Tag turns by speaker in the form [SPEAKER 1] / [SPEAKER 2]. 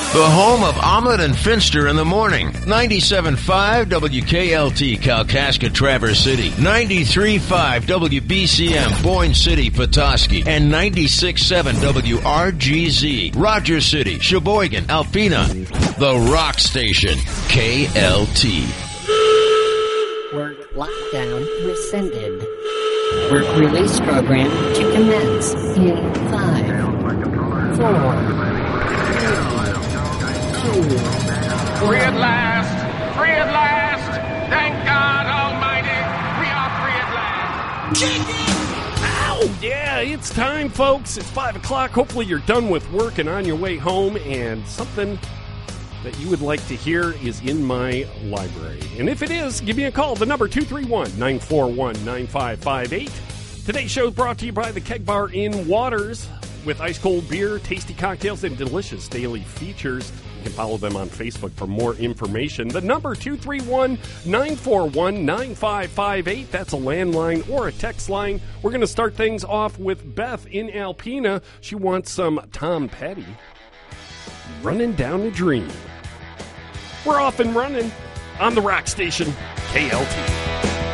[SPEAKER 1] The home of Omelet and Finster in the morning. 97.5 WKLT, Kalkaska, Traverse City. 93.5 WBCM, Boyne City, Petoskey. And 96.7 WRGZ, Rogers City, Sheboygan, Alpena. The Rock Station, KLT.
[SPEAKER 2] Work lockdown rescinded. Work release program to commence in 5, 4, 3, 2,
[SPEAKER 3] Free at last! Free at last! Thank God Almighty, we are free at last!
[SPEAKER 4] Ow! Yeah, it's time, folks. It's 5 o'clock. Hopefully you're done with work and on your way home, and something that you would like to hear is in my library. And if it is, give me a call. The number 231-941-9558. Today's show is brought to you by the Keg Bar in Waters with ice-cold beer, tasty cocktails, and delicious daily features. You can follow them on Facebook for more information. The number 231-941-9558. That's a landline or a text line. We're going to start things off with Beth in Alpena. She wants some Tom Petty. Running Down a Dream. We're off and running on the Rock Station, KLT.